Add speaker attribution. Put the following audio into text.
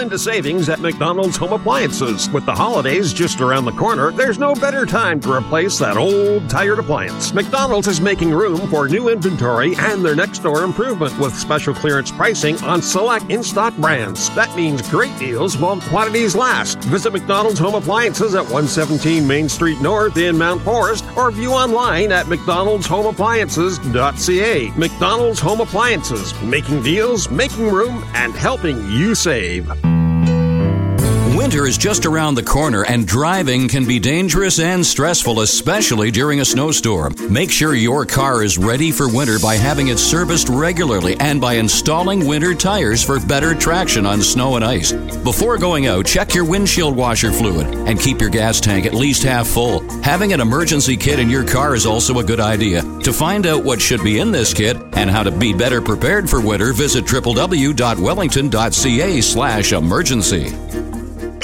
Speaker 1: into savings at McDonald's Home Appliances. With the holidays just around the corner, there's no better time to replace that old, tired appliance. McDonald's is making room for new inventory and their next door improvement with special clearance pricing on select in-stock brands. That means great deals while quantities last. Visit McDonald's Home Appliances at 117 Main Street North in Mount Forest or view online at mcdonaldshomeappliances.ca. McDonald's Home Appliances, making deals, making room, and helping you save.
Speaker 2: Winter is just around the corner, and driving can be dangerous and stressful, especially during a snowstorm. Make sure your car is ready for winter by having it serviced regularly and by installing winter tires for better traction on snow and ice. Before going out, check your windshield washer fluid and keep your gas tank at least half full. Having an emergency kit in your car is also a good idea. To find out what should be in this kit and how to be better prepared for winter, visit www.wellington.ca/emergency.